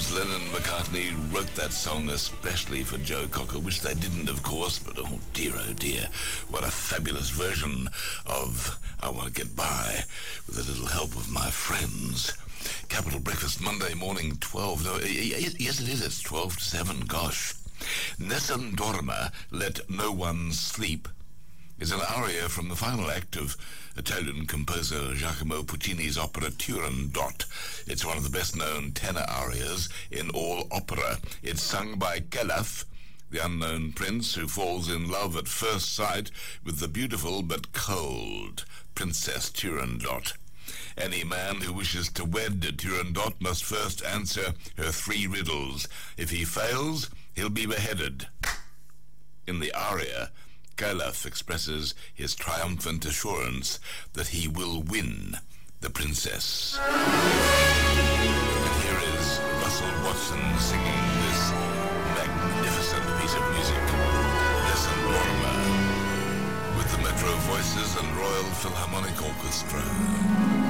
Beatles, Lennon and McCartney wrote that song especially for Joe Cocker, which they didn't, of course, but oh dear, what a fabulous version of I Want to Get By with a little help of my friends. Capital Breakfast, Monday morning, 12, no, yes it is, it's 12 to 7, gosh. Nessun Dorma, Let No One Sleep, is an aria from the final act of Italian composer Giacomo Puccini's opera Turandot. It's one of the best-known tenor arias in all opera. It's sung by Calaf, the unknown prince who falls in love at first sight with the beautiful but cold Princess Turandot. Any man who wishes to wed Turandot must first answer her 3 riddles. If he fails, he'll be beheaded. In the aria, Calaf expresses his triumphant assurance that he will win the princess. And here is Russell Watson singing this magnificent piece of music, Nessun Dorma, with the Metro Voices and Royal Philharmonic Orchestra.